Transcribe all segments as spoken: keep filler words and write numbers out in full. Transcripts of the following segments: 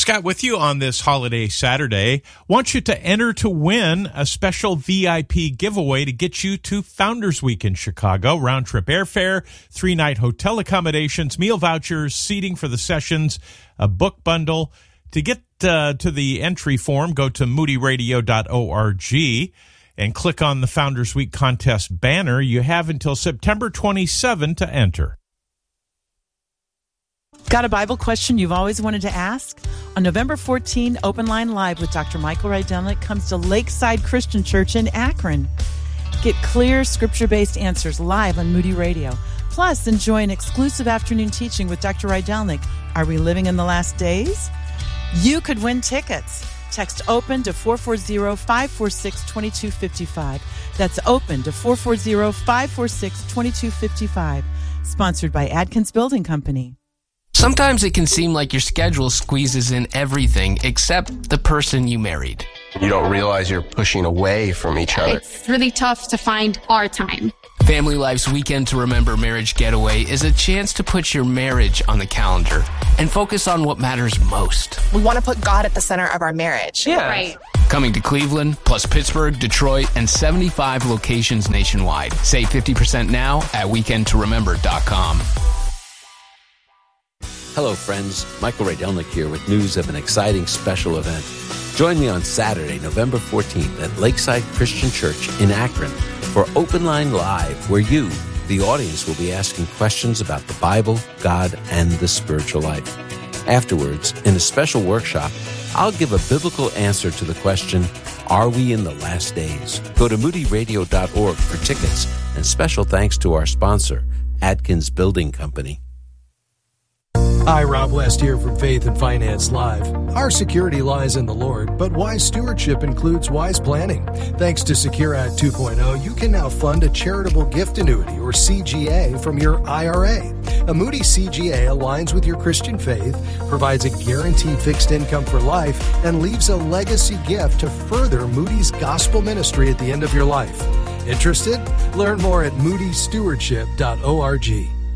Scott with you on this holiday Saturday. Want you to enter to win a special V I P giveaway to get you to Founders Week in Chicago. Round-trip airfare, three-night hotel accommodations, meal vouchers, seating for the sessions, a book bundle. To get uh, to the entry form, go to moody radio dot org and click on the Founders Week contest banner. You have until September twenty-seventh to enter. Got a Bible question you've always wanted to ask? On November fourteenth, Open Line Live with Doctor Michael Rydelnik comes to Lakeside Christian Church in Akron. Get clear, scripture-based answers live on Moody Radio. Plus, enjoy an exclusive afternoon teaching with Doctor Rydelnik. Are we living in the last days? You could win tickets. Text OPEN to four four zero, five four six, two two five five. That's OPEN to four four zero, five four six, two two five five. Sponsored by Adkins Building Company. Sometimes it can seem like your schedule squeezes in everything except the person you married. You don't realize you're pushing away from each other. It's really tough to find our time. Family Life's Weekend to Remember Marriage Getaway is a chance to put your marriage on the calendar and focus on what matters most. We want to put God at the center of our marriage. Yeah. Right. Coming to Cleveland, plus Pittsburgh, Detroit, and seventy-five locations nationwide. Save fifty percent now at weekend to remember dot com. Hello, friends. Michael Rydelnik here with news of an exciting special event. Join me on Saturday, November fourteenth at Lakeside Christian Church in Akron for Open Line Live, where you, the audience, will be asking questions about the Bible, God, and the spiritual life. Afterwards, in a special workshop, I'll give a biblical answer to the question, are we in the last days? Go to moody radio dot org for tickets, and special thanks to our sponsor, Adkins Building Company. Hi, Rob West here from Faith and Finance Live. Our security lies in the Lord, but wise stewardship includes wise planning. Thanks to Secure Act two point oh, you can now fund a charitable gift annuity, or C G A, from your I R A. A Moody C G A aligns with your Christian faith, provides a guaranteed fixed income for life, and leaves a legacy gift to further Moody's gospel ministry at the end of your life. Interested? Learn more at moody stewardship dot org.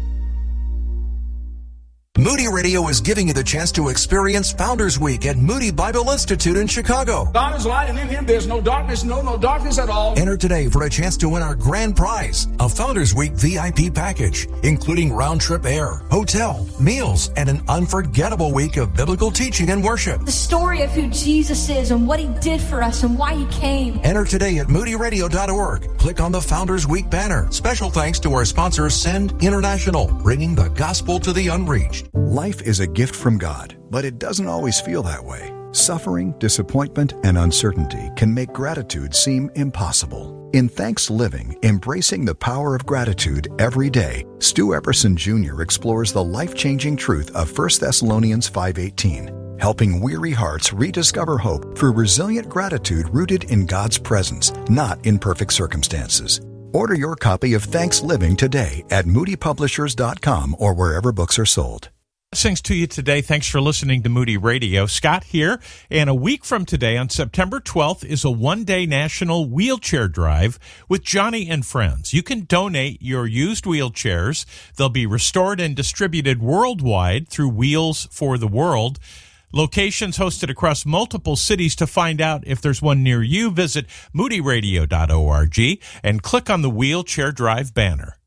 Moody Radio is giving you the chance to experience Founders Week at Moody Bible Institute in Chicago. God is light, and in Him there's no darkness, no, no darkness at all. Enter today for a chance to win our grand prize, a Founders Week V I P package, including round-trip air, hotel, meals, and an unforgettable week of biblical teaching and worship. The story of who Jesus is and what He did for us and why He came. Enter today at moody radio dot org. Click on the Founders Week banner. Special thanks to our sponsor, Send International, bringing the gospel to the unreached. Life is a gift from God, but it doesn't always feel that way. Suffering, disappointment, and uncertainty can make gratitude seem impossible. In Thanks Living, Embracing the Power of Gratitude Every Day, Stu Epperson Junior explores the life-changing truth of First Thessalonians five eighteen, helping weary hearts rediscover hope through resilient gratitude rooted in God's presence, not in perfect circumstances. Order your copy of Thanks Living today at moody publishers dot com or wherever books are sold. Blessings to you today. Thanks for listening to Moody Radio. Scott here. And a week from today, on September twelfth, is a one-day national wheelchair drive with Johnny and Friends. You can donate your used wheelchairs. They'll be restored and distributed worldwide through Wheels for the World. Locations hosted across multiple cities. To find out if there's one near you, visit moody radio dot org and click on the Wheelchair Drive banner.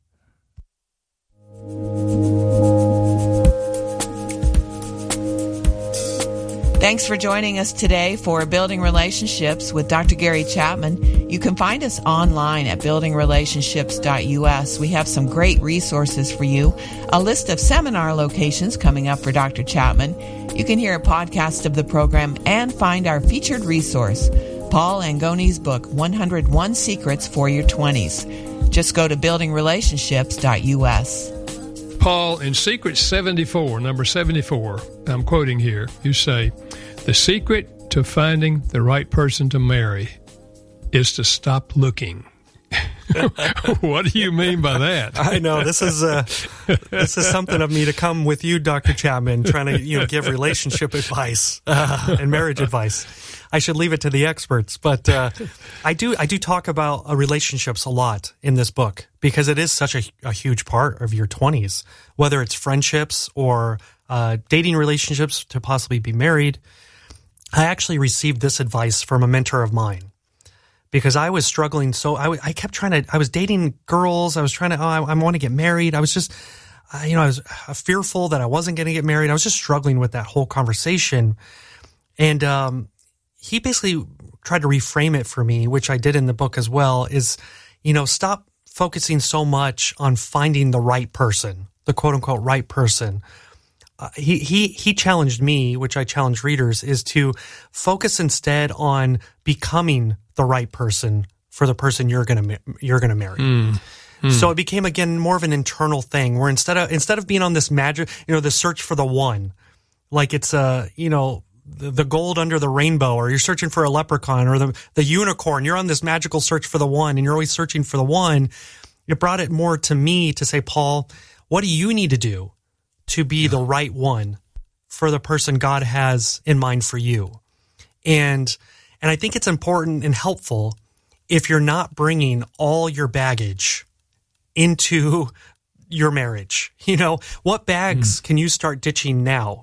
Thanks for joining us today for Building Relationships with Doctor Gary Chapman. You can find us online at building relationships dot u s. We have some great resources for you, a list of seminar locations coming up for Doctor Chapman. You can hear a podcast of the program and find our featured resource, Paul Angoni's book, one hundred one Secrets for Your twenties. Just go to building relationships dot u s. Paul, in Secret seventy-four, number seventy-four, I'm quoting here, you say, the secret to finding the right person to marry is to stop looking. What do you mean by that? I know this is uh, this is something of me to come with you, Doctor Chapman, trying to you know give relationship advice uh, and marriage advice. I should leave it to the experts, but uh, I do I do talk about uh, relationships a lot in this book because it is such a, a huge part of your twenties, whether it's friendships or uh, dating relationships to possibly be married. I actually received this advice from a mentor of mine because I was struggling. So I, I kept trying to, I was dating girls. I was trying to, oh, I, I want to get married. I was just, uh, you know, I was fearful that I wasn't going to get married. I was just struggling with that whole conversation. And um, he basically tried to reframe it for me, which I did in the book as well, is, you know, stop focusing so much on finding the right person, the quote unquote right person. Uh, he, he, he challenged me, which I challenge readers, is to focus instead on becoming the right person for the person you're going to, you're going to marry. Mm. Mm. So it became, again, more of an internal thing where instead of, instead of being on this magic, you know, the search for the one, like it's a, you know, the, the gold under the rainbow, or you're searching for a leprechaun or the, the unicorn, you're on this magical search for the one and you're always searching for the one. It brought it more to me to say, Paul, what do you need to do to be the right one for the person God has in mind for you? And and I think it's important and helpful if you're not bringing all your baggage into your marriage. You know, what bags mm. can you start ditching now?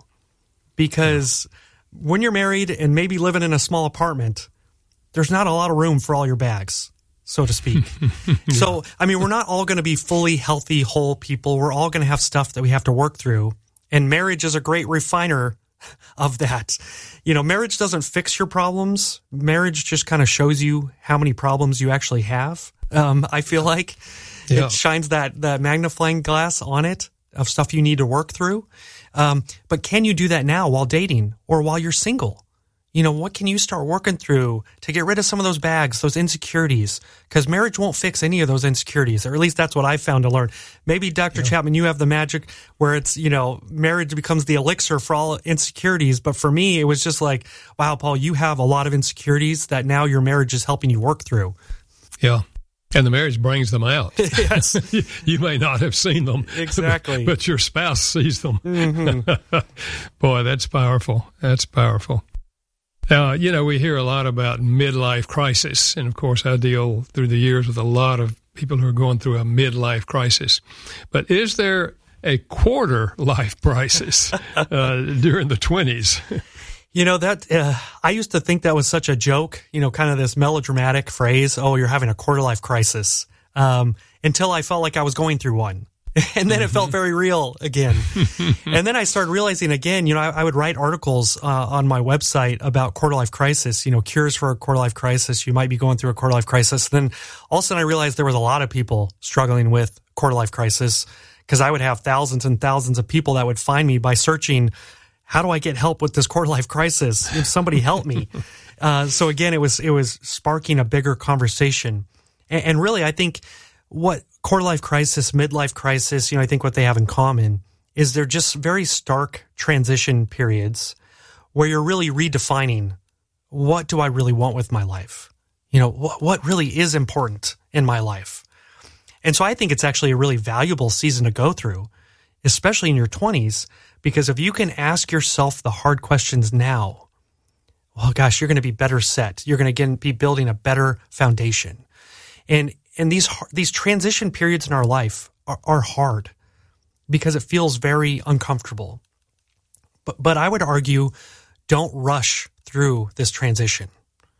Because yeah. when you're married and maybe living in a small apartment, there's not a lot of room for all your bags, so to speak. yeah. So, I mean, we're not all going to be fully healthy, whole people. We're all going to have stuff that we have to work through. And marriage is a great refiner of that. You know, marriage doesn't fix your problems. Marriage just kind of shows you how many problems you actually have. Um, I feel like yeah. it shines that, that magnifying glass on it of stuff you need to work through. Um, but can you do that now while dating or while you're single? You know, what can you start working through to get rid of some of those bags, those insecurities? Because marriage won't fix any of those insecurities, or at least that's what I've found to learn. Maybe, Doctor Yeah. Chapman, you have the magic where it's, you know, marriage becomes the elixir for all insecurities. But for me, it was just like, wow, Paul, you have a lot of insecurities that now your marriage is helping you work through. Yeah. And the marriage brings them out. Yes. you, you may not have seen them. Exactly. But your spouse sees them. Mm-hmm. Boy, that's powerful. That's powerful. Now, you know, we hear a lot about midlife crisis. And, of course, I deal through the years with a lot of people who are going through a midlife crisis. But is there a quarter life crisis uh, during the twenties? You know, that uh, I used to think that was such a joke, you know, kind of this melodramatic phrase, oh, you're having a quarter life crisis, um, until I felt like I was going through one. And then it felt very real again. And then I started realizing again, you know, I, I would write articles uh, on my website about quarter life crisis, you know, cures for a quarter life crisis. You might be going through a quarter life crisis. Then all of a sudden I realized there was a lot of people struggling with quarter life crisis, because I would have thousands and thousands of people that would find me by searching, how do I get help with this quarter life crisis? If somebody help me. Uh, so again, it was, it was sparking a bigger conversation. And, and really, I think what quarter life crisis, midlife crisis, you know, I think what they have in common is they're just very stark transition periods where you're really redefining, what do I really want with my life? You know, what, what really is important in my life? And so I think it's actually a really valuable season to go through, especially in your twenties, because if you can ask yourself the hard questions now, well, gosh, you're going to be better set. You're going to be building a better foundation. And And these these transition periods in our life are, are hard because it feels very uncomfortable. But but I would argue, don't rush through this transition.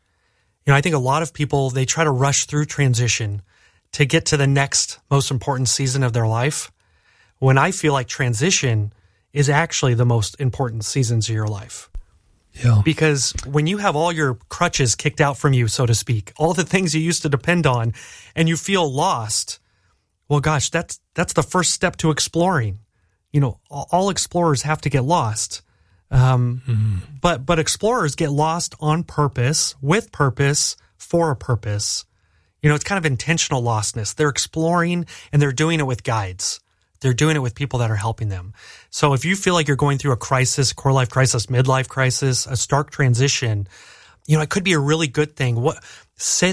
You know, I think a lot of people, they try to rush through transition to get to the next most important season of their life, when I feel like transition is actually the most important seasons of your life. Yeah. Because when you have all your crutches kicked out from you, so to speak, all the things you used to depend on, and you feel lost, well, gosh, that's that's the first step to exploring. You know, all explorers have to get lost. Um, mm-hmm. But but explorers get lost on purpose, with purpose, for a purpose. You know, it's kind of intentional lostness. They're exploring, and they're doing it with guides. They're doing it with people that are helping them. So if you feel like you're going through a crisis, core life crisis, midlife crisis, a stark transition, you know, it could be a really good thing. What sit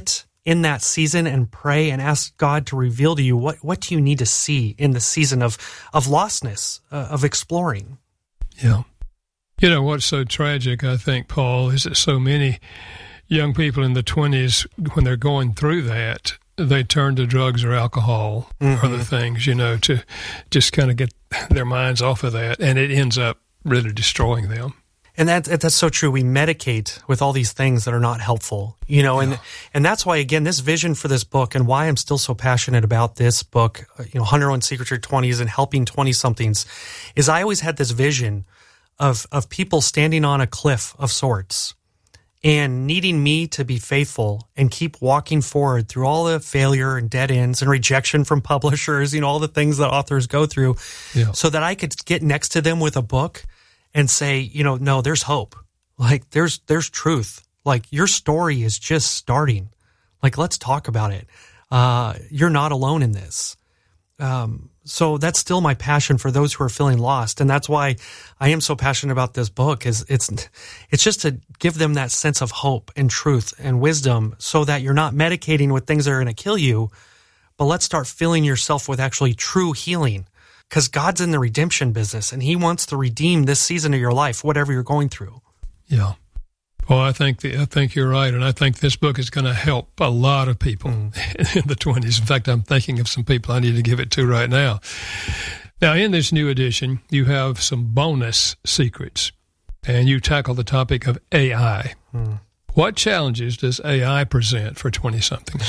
in that season and pray and ask God to reveal to you what, what do you need to see in the season of, of lostness, uh, of exploring. Yeah. You know, what's so tragic, I think, Paul, is that so many young people in the twenties, when they're going through that, they turn to drugs or alcohol mm-hmm. or other things, you know, to just kind of get their minds off of that, and it ends up really destroying them. And that, that's so true. We medicate with all these things that are not helpful, you know, and, yeah. and that's why, again, this vision for this book and why I'm still so passionate about this book, you know, one hundred one Secrets of Your twenties and helping twenty-somethings, is I always had this vision of, of people standing on a cliff of sorts and needing me to be faithful and keep walking forward through all the failure and dead ends and rejection from publishers, you know, all the things that authors go through, yeah. so that I could get next to them with a book and say, you know, no, there's hope. Like, there's there's truth. Like, your story is just starting. Like, let's talk about it. Uh, you're not alone in this. Um, so that's still my passion for those who are feeling lost, and that's why I am so passionate about this book. Is it's it's just to give them that sense of hope and truth and wisdom, so that you're not medicating with things that are going to kill you, but let's start filling yourself with actually true healing. Because God's in the redemption business, and He wants to redeem this season of your life, whatever you're going through. Yeah. Well, I think the, I think you're right, and I think this book is going to help a lot of people mm. in the twenties. In fact, I'm thinking of some people I need to give it to right now. Now, in this new edition, you have some bonus secrets, and you tackle the topic of A I. Mm. What challenges does A I present for twenty-somethings?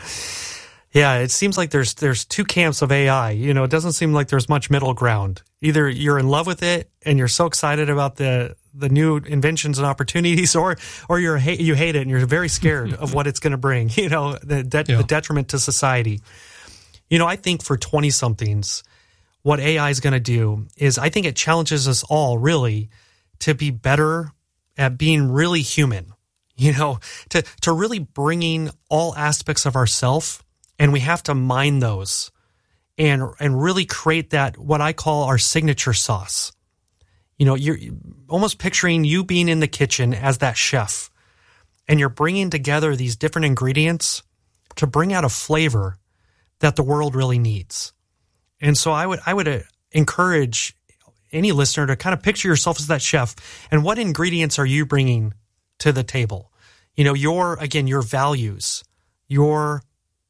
Yeah, it seems like there's there's two camps of A I. You know, it doesn't seem like there's much middle ground. Either you're in love with it and you're so excited about the the new inventions and opportunities, or or you're you hate it and you're very scared of what it's going to bring. You know, the de- yeah. the detriment to society. You know, I think for twenty-somethings, what A I is going to do is I think it challenges us all really to be better at being really human. You know, to to really bringing all aspects of ourself. And we have to mine those and and really create that, what I call our signature sauce. You know, you're almost picturing you being in the kitchen as that chef, and you're bringing together these different ingredients to bring out a flavor that the world really needs. And so I would I would encourage any listener to kind of picture yourself as that chef, and what ingredients are you bringing to the table? You know, your, again, your values, your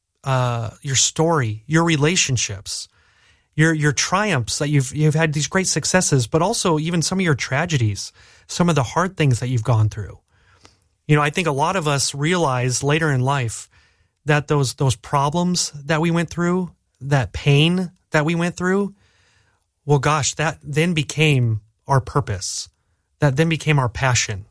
Uh, your story, your relationships, your your triumphs that you've you've had these great successes, but also even some of your tragedies, some of the hard things that you've gone through. You know, I think a lot of us realize later in life that those those problems that we went through, that pain that we went through, well, gosh, that then became our purpose. That then became our passion.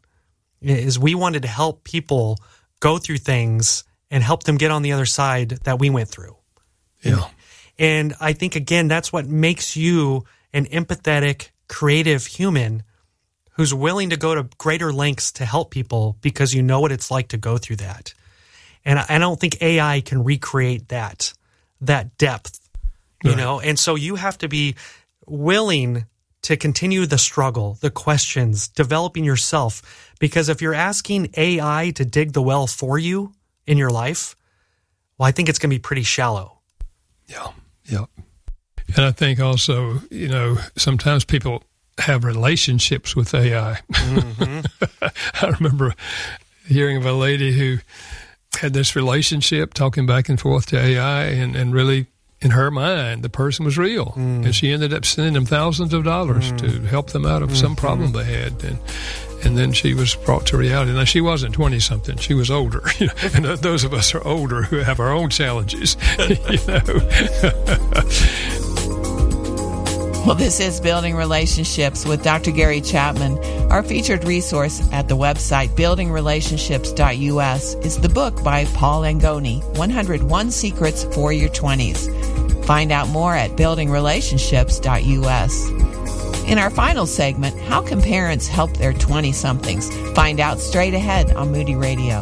Is we wanted to help people go through things and help them get on the other side that we went through. Yeah. And I think, again, that's what makes you an empathetic, creative human who's willing to go to greater lengths to help people because you know what it's like to go through that. And I don't think A I can recreate that, that depth, you right. know? And so you have to be willing to continue the struggle, the questions, developing yourself. Because if you're asking A I to dig the well for you in your life, well, I think it's going to be pretty shallow. Yeah, yeah. And I think also, you know, sometimes people have relationships with A I. Mm-hmm. I remember hearing of a lady who had this relationship, talking back and forth to A I, and, and really, in her mind, the person was real. Mm. And she ended up sending them thousands of dollars mm. to help them out of mm-hmm. some problem they had. And And then she was brought to reality. Now, she wasn't twenty-something. She was older. You know? And those of us are older who have our own challenges, you know. Well, this is Building Relationships with Doctor Gary Chapman. Our featured resource at the website building relationships dot U S is the book by Paul Langoni, one hundred one Secrets for Your twenties. Find out more at building relationships dot U S. In our final segment, how can parents help their twenty-somethings? Find out straight ahead on Moody Radio.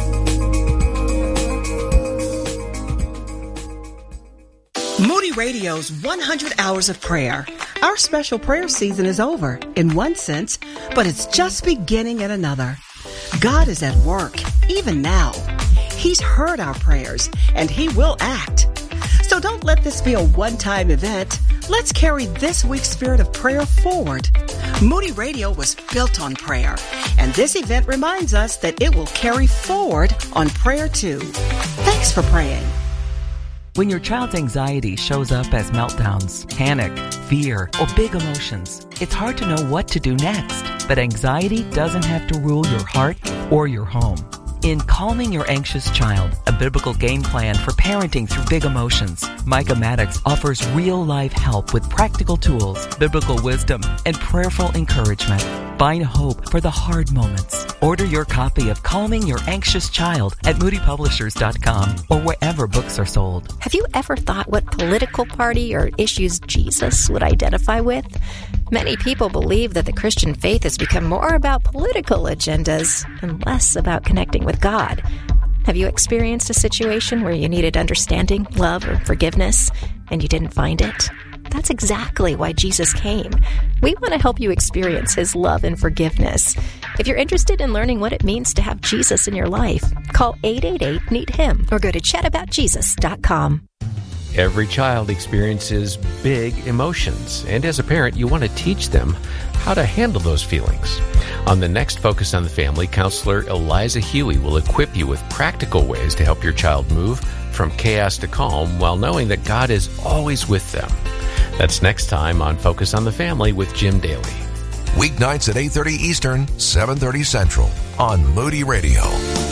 Moody Radio's one hundred Hours of Prayer. Our special prayer season is over, in one sense, but it's just beginning in another. God is at work, even now. He's heard our prayers, and He will act. So don't let this be a one-time event. Let's carry this week's spirit of prayer forward. Moody Radio was built on prayer, and this event reminds us that it will carry forward on prayer too. Thanks for praying. When your child's anxiety shows up as meltdowns, panic, fear, or big emotions, it's hard to know what to do next. But anxiety doesn't have to rule your heart or your home. In Calming Your Anxious Child, a biblical game plan for parenting through big emotions, Micah Maddox offers real-life help with practical tools, biblical wisdom, and prayerful encouragement. Find hope for the hard moments. Order your copy of Calming Your Anxious Child at moody publishers dot com or wherever books are sold. Have you ever thought what political party or issues Jesus would identify with? Many people believe that the Christian faith has become more about political agendas and less about connecting with God. Have you experienced a situation where you needed understanding, love, or forgiveness, and you didn't find it? That's exactly why Jesus came. We want to help you experience His love and forgiveness. If you're interested in learning what it means to have Jesus in your life, call eight eight eight, meet him or go to chat about jesus dot com. Every child experiences big emotions, and as a parent, you want to teach them how to handle those feelings. On the next Focus on the Family, counselor Eliza Huey will equip you with practical ways to help your child move from chaos to calm while knowing that God is always with them. That's next time on Focus on the Family with Jim Daly. Weeknights at eight thirty Eastern, seven thirty Central on Moody Radio.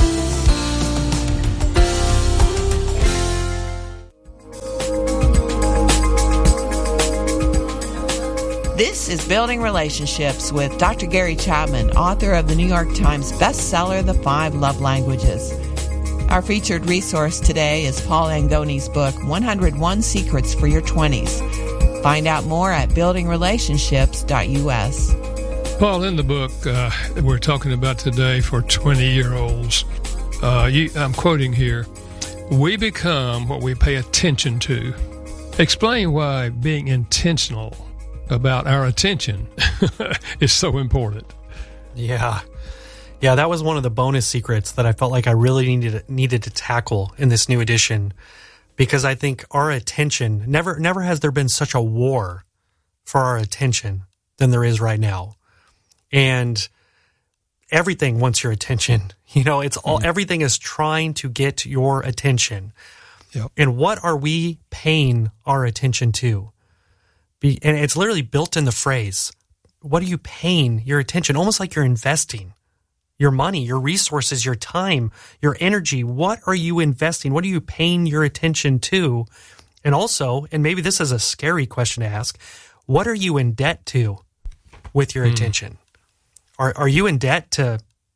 This is Building Relationships with Doctor Gary Chapman, author of the New York Times bestseller, The Five Love Languages. Our featured resource today is Paul Angoni's book, one oh one Secrets for Your twenties. Find out more at building relationships dot u s. Paul, in the book uh, we're talking about today for twenty-year-olds, uh, you, I'm quoting here, we become what we pay attention to. Explain why being intentional about our attention is so important. Yeah. Yeah, that was one of the bonus secrets that I felt like I really needed needed to tackle in this new edition, because I think our attention, never never has there been such a war for our attention than there is right now. And everything wants your attention. You know, it's all, mm. everything is trying to get your attention. Yep. And what are we paying our attention to? Be, and it's literally built in the phrase, what are you paying your attention? Almost like you're investing your money, your resources, your time, your energy. What are you investing? What are you paying your attention to? And also, and maybe this is a scary question to ask, what are you in debt to with your mm. attention? Are are you in debt to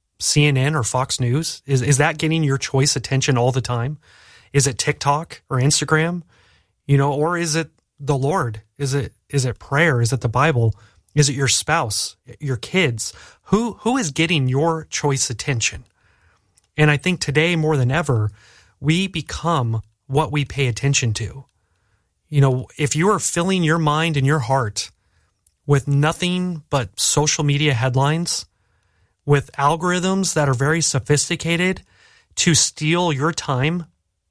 C N N or Fox News? Is is that getting your choice attention all the time? Is it TikTok or Instagram? You know, or is it the Lord? Is it is it prayer? Is it the Bible? Is it your spouse, your kids? Who who is getting your choice attention? And I think today more than ever, we become what we pay attention to. You know, if you are filling your mind and your heart with nothing but social media headlines, with algorithms that are very sophisticated to steal your time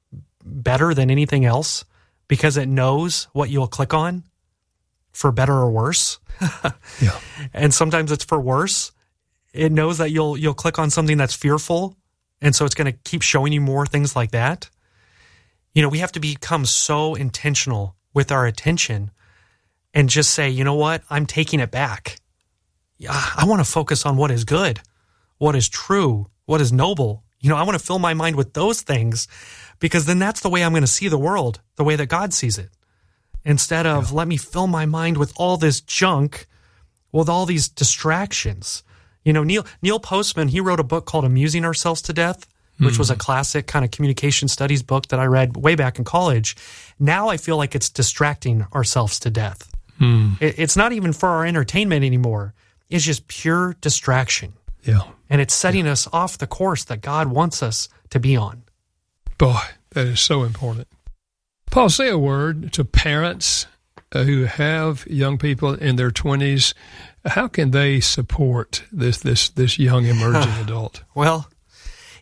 better than anything else because it knows what you'll click on, for better or worse. Yeah. And sometimes it's for worse. It knows that you'll you'll click on something that's fearful, and so it's going to keep showing you more things like that. You know, we have to become so intentional with our attention and just say, you know what? I'm taking it back. Yeah, I want to focus on what is good, what is true, what is noble. You know, I want to fill my mind with those things, because then that's the way I'm going to see the world, the way that God sees it. Instead of yeah. let me fill my mind with all this junk, with all these distractions. You know, Neil Neil Postman, he wrote a book called Amusing Ourselves to Death, which mm. was a classic kind of communication studies book that I read way back in college. Now I feel like it's distracting ourselves to death. Mm. It, it's not even for our entertainment anymore. It's just pure distraction. Yeah. And it's setting yeah. us off the course that God wants us to be on. Boy, that is so important. Paul, say a word to parents uh, who have young people in their twenties. How can they support this this this young emerging adult? Well,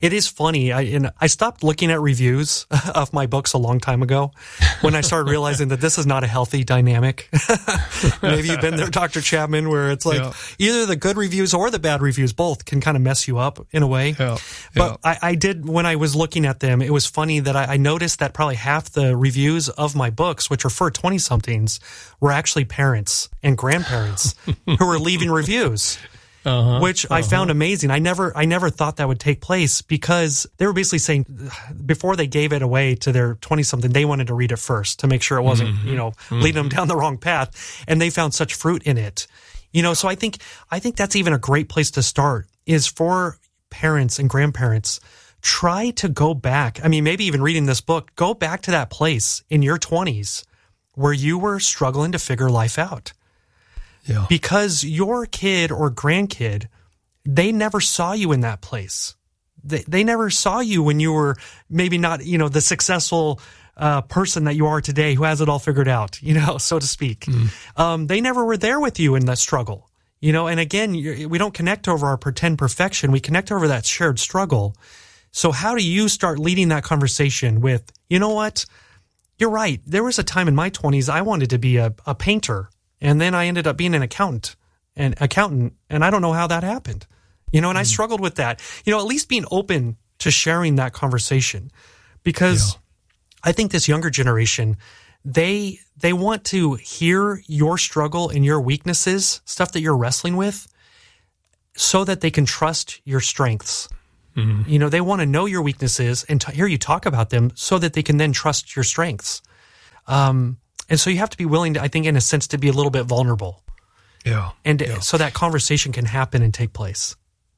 It is funny. I and I stopped looking at reviews of my books a long time ago when I started realizing that this is not a healthy dynamic. Maybe you've been there, Doctor Chapman, where it's like yeah. either the good reviews or the bad reviews, both can kind of mess you up in a way. Yeah. But yeah. I, I did, when I was looking at them, it was funny that I, I noticed that probably half the reviews of my books, which are for twenty-somethings, were actually parents and grandparents who were leaving reviews. Uh-huh, which uh-huh. I found amazing. I never, I never thought that would take place because they were basically saying before they gave it away to their twenty-something, they wanted to read it first to make sure it wasn't, mm-hmm. you know, mm-hmm. leading them down the wrong path. And they found such fruit in it, you know. So I think, I think that's even a great place to start is for parents and grandparents. Try to go back. I mean, maybe even reading this book, go back to that place in your twenties where you were struggling to figure life out. Yeah. Because your kid or grandkid, they never saw you in that place. They they never saw you when you were maybe not, you know, the successful uh, person that you are today who has it all figured out, you know, so to speak. Mm. Um, they never were there with you in that struggle, you know. And again, we don't connect over our pretend perfection. We connect over that shared struggle. So how do you start leading that conversation with, you know what, you're right. There was a time in my twenties I wanted to be a, a painter. And then I ended up being an accountant, an accountant, and I don't know how that happened. You know, and mm. I struggled with that. You know, at least being open to sharing that conversation. Because yeah. I think this younger generation, they they want to hear your struggle and your weaknesses, stuff that you're wrestling with, so that they can trust your strengths. Mm-hmm. You know, they want to know your weaknesses and t- hear you talk about them so that they can then trust your strengths. Um And so you have to be willing to, I think, in a sense, to be a little bit vulnerable. Yeah. And yeah. so that conversation can happen and take place.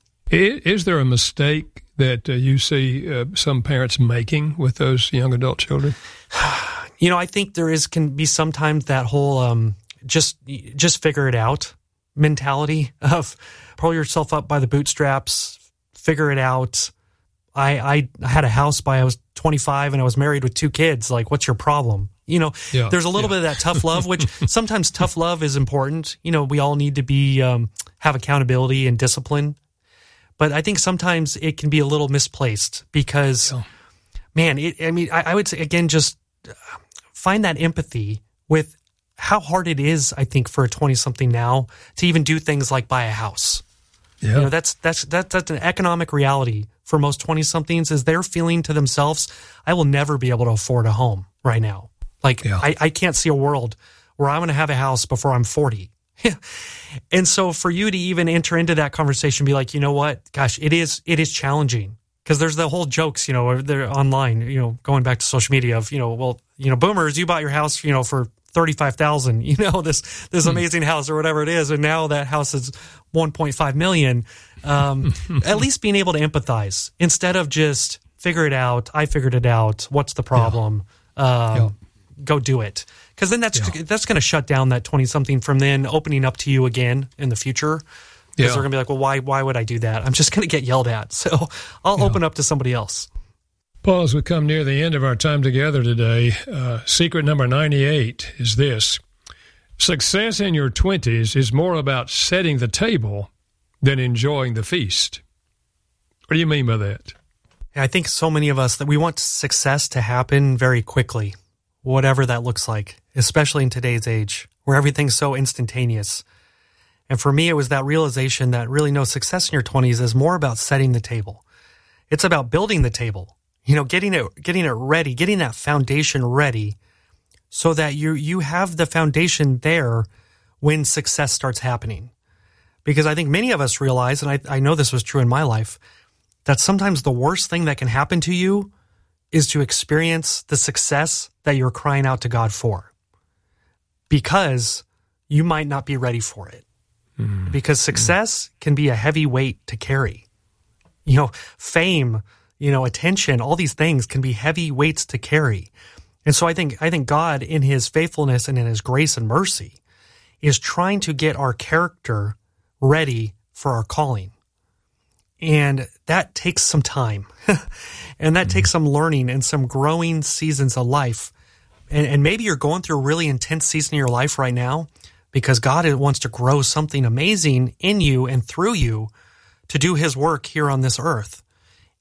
Is there a mistake that uh, you see uh, some parents making with those young adult children? You know, I think there is can be sometimes that whole um, just just figure it out mentality of pull yourself up by the bootstraps, figure it out. I, I had a house by I was twenty-five and I was married with two kids. Like, what's your problem? You know, yeah, there's a little yeah. bit of that tough love, which sometimes tough love is important. You know, we all need to be um, have accountability and discipline. But I think sometimes it can be a little misplaced because, yeah. man, it, I mean, I, I would say, again, just find that empathy with how hard it is, I think, for a twenty-something now to even do things like buy a house. Yeah. You know, that's, that's, that's, that's an economic reality for most twenty-somethings is they're feeling to themselves, I will never be able to afford a home right now. Like, yeah. I, I can't see a world where I'm going to have a house before I'm forty. And so for you to even enter into that conversation, be like, you know what, gosh, it is it is challenging. Because there's the whole jokes, you know, they're online, you know, going back to social media of, you know, well, you know, boomers, you bought your house, you know, for thirty-five thousand dollars, you know, this this amazing hmm. house or whatever it is, and now that house is one point five million dollars. Um, at least being able to empathize instead of just figure it out, I figured it out, what's the problem? Yeah. Um, yeah. Go do it. Because then that's yeah. that's going to shut down that twenty-something from then opening up to you again in the future. Because yeah. they're going to be like, well, why why would I do that? I'm just going to get yelled at. So I'll yeah. open up to somebody else. Paul, as we come near the end of our time together today, uh, secret number ninety-eight is this. Success in your twenties is more about setting the table than enjoying the feast. What do you mean by that? I think so many of us that we want success to happen very quickly, whatever that looks like, especially in today's age where everything's so instantaneous. And for me, it was that realization that really no, success in your twenties is more about setting the table. It's about building the table, you know, getting it, getting it ready, getting that foundation ready so that you, you have the foundation there when success starts happening. Because I think many of us realize, and I, I know this was true in my life, that sometimes the worst thing that can happen to you is to experience the success that you're crying out to God for, because you might not be ready for it. Mm-hmm. Because success can be a heavy weight to carry. You know, fame, you know, attention, all these things can be heavy weights to carry. And so I think I think God, in his faithfulness and in his grace and mercy, is trying to get our character ready for our calling. And that takes some time. And that mm-hmm. takes some learning and some growing seasons of life. And, and maybe you're going through a really intense season in your life right now because God wants to grow something amazing in you and through you to do his work here on this earth.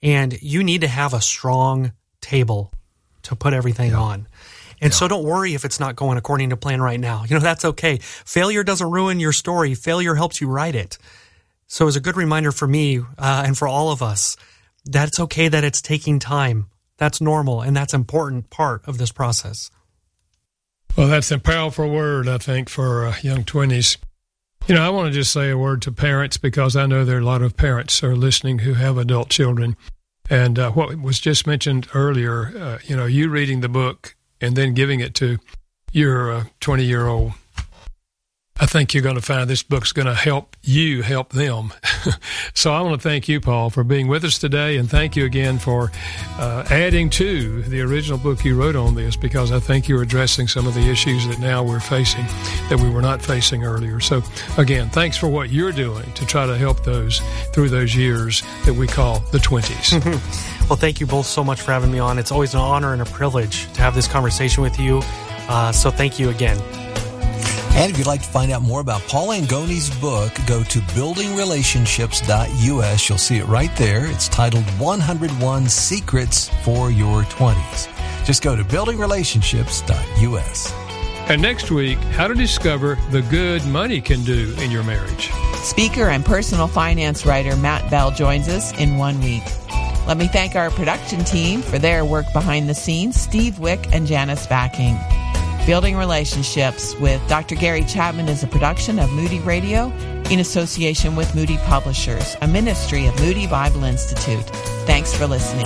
and you need to have a strong table to put everything yeah. on. And yeah. so don't worry if it's not going according to plan right now. You know, that's okay. Failure doesn't ruin your story. Failure helps you write it. So it's a good reminder for me uh, and for all of us that it's okay that it's taking time. That's normal, and that's an important part of this process. Well, that's a powerful word, I think, for uh, young twenties. You know, I want to just say a word to parents, because I know there are a lot of parents who are listening who have adult children. And uh, what was just mentioned earlier, uh, you know, you reading the book and then giving it to your uh, twenty-year-old, I think you're going to find this book's going to help you help them. So I want to thank you, Paul, for being with us today, and thank you again for uh, adding to the original book you wrote on this, because I think you're addressing some of the issues that now we're facing that we were not facing earlier. So again, thanks for what you're doing to try to help those through those years that we call the twenties. Well, thank you both so much for having me on. It's always an honor and a privilege to have this conversation with you. Uh, so thank you again. And if you'd like to find out more about Paul Angoni's book, go to building relationships dot U S. You'll see it right there. It's titled one oh one Secrets for Your twenties. Just go to building relationships dot U S. And next week, how to discover the good money can do in your marriage. Speaker and personal finance writer Matt Bell joins us in one week. Let me thank our production team for their work behind the scenes, Steve Wick and Janice Backing. Building Relationships with Doctor Gary Chapman is a production of Moody Radio in association with Moody Publishers, a ministry of Moody Bible Institute. Thanks for listening.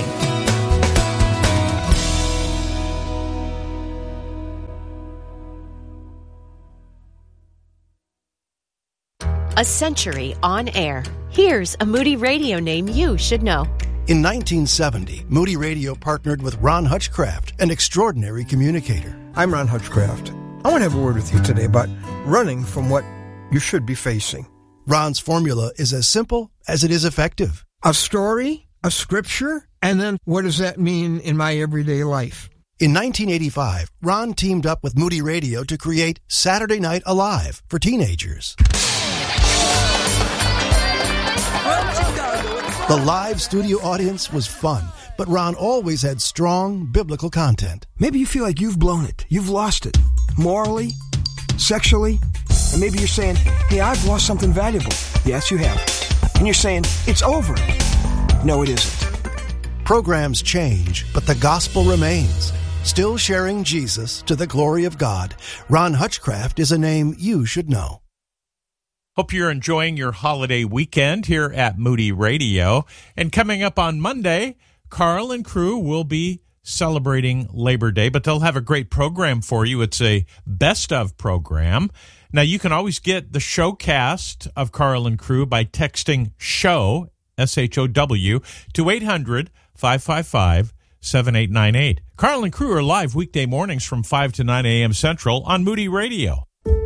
A century on air. Here's a Moody Radio name you should know. In nineteen seventy, Moody Radio partnered with Ron Hutchcraft, an extraordinary communicator. I'm Ron Hutchcraft. I want to have a word with you today about running from what you should be facing. Ron's formula is as simple as it is effective. A story, a scripture, and then what does that mean in my everyday life? In nineteen eighty-five, Ron teamed up with Moody Radio to create Saturday Night Alive for teenagers. The live studio audience was fun, but Ron always had strong biblical content. Maybe you feel like you've blown it. You've lost it. Morally, sexually, and maybe you're saying, hey, I've lost something valuable. Yes, you have. And you're saying, it's over. No, it isn't. Programs change, but the gospel remains. Still sharing Jesus to the glory of God. Ron Hutchcraft is a name you should know. Hope you're enjoying your holiday weekend here at Moody Radio. And coming up on Monday, Carl and crew will be celebrating Labor Day, but they'll have a great program for you. It's a best of program. Now, you can always get the showcast of Carl and crew by texting SHOW, S H O W, to eight hundred, five five five, seven eight nine eight. Carl and crew are live weekday mornings from five to nine a.m. Central on Moody Radio.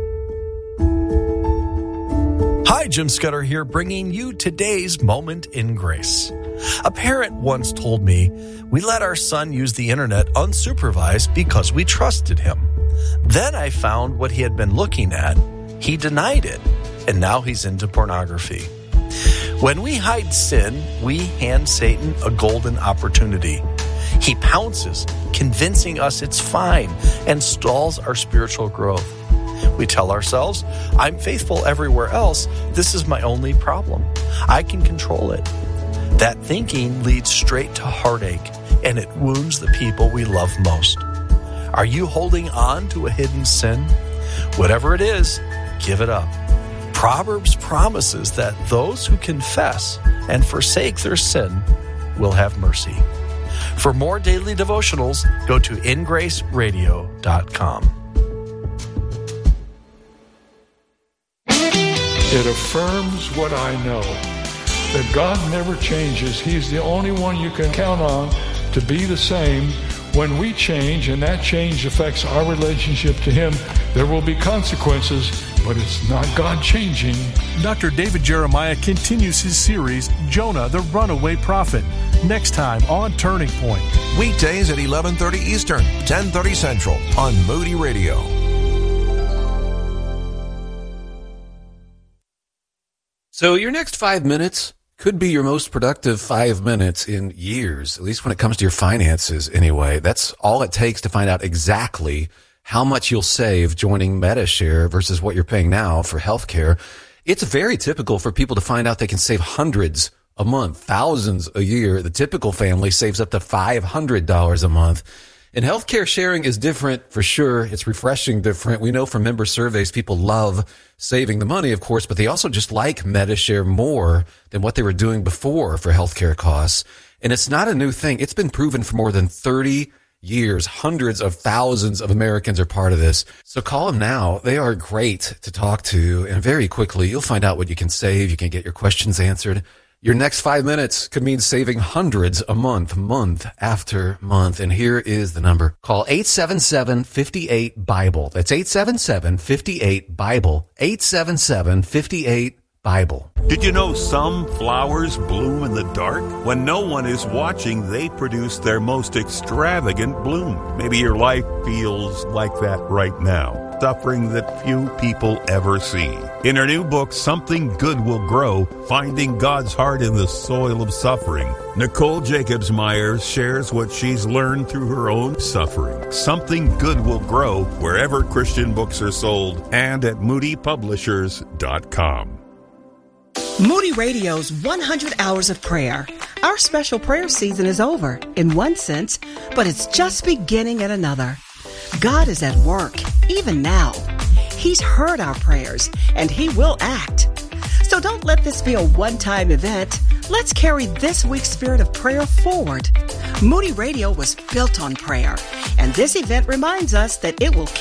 Hi, Jim Scudder here, bringing you today's Moment in Grace. A parent once told me, we let our son use the internet unsupervised because we trusted him. Then I found what he had been looking at. He denied it, and now he's into pornography. When we hide sin, we hand Satan a golden opportunity. He pounces, convincing us it's fine, and stalls our spiritual growth. We tell ourselves, I'm faithful everywhere else. This is my only problem. I can control it. That thinking leads straight to heartache, and it wounds the people we love most. Are you holding on to a hidden sin? Whatever it is, give it up. Proverbs promises that those who confess and forsake their sin will have mercy. For more daily devotionals, go to in grace radio dot com. It affirms what I know, that God never changes. He's the only one you can count on to be the same. When we change, and that change affects our relationship to Him, there will be consequences, but it's not God changing. Doctor David Jeremiah continues his series, Jonah, the Runaway Prophet, next time on Turning Point. Weekdays at eleven thirty Eastern, ten thirty Central on Moody Radio. So your next five minutes could be your most productive five minutes in years, at least when it comes to your finances anyway. That's all it takes to find out exactly how much you'll save joining Medi-Share versus what you're paying now for healthcare. It's very typical for people to find out they can save hundreds a month, thousands a year. The typical family saves up to five hundred dollars a month. And healthcare sharing is different for sure. It's refreshing different. We know from member surveys, people love saving the money, of course, but they also just like Medi-Share more than what they were doing before for healthcare costs. And it's not a new thing. It's been proven for more than thirty years. Hundreds of thousands of Americans are part of this. So call them now. They are great to talk to. And very quickly, you'll find out what you can save. You can get your questions answered. Your next five minutes could mean saving hundreds a month, month after month. And here is the number. Call eight seven seven, five eight, BIBLE. That's eight seven seven, five eight, BIBLE. eight seven seven, five eight, BIBLE. Did you know some flowers bloom in the dark? When no one is watching, they produce their most extravagant bloom. Maybe your life feels like that right now, suffering that few people ever see. In her new book, Something Good Will Grow, Finding God's Heart in the Soil of Suffering, Nicole Jacobs-Myers shares what she's learned through her own suffering. Something Good Will Grow wherever Christian books are sold and at moody publishers dot com. Moody Radio's one hundred Hours of Prayer. Our special prayer season is over, in one sense, but it's just beginning in another. God is at work, even now. He's heard our prayers, and He will act. So don't let this be a one-time event. Let's carry this week's spirit of prayer forward. Moody Radio was built on prayer, and this event reminds us that it will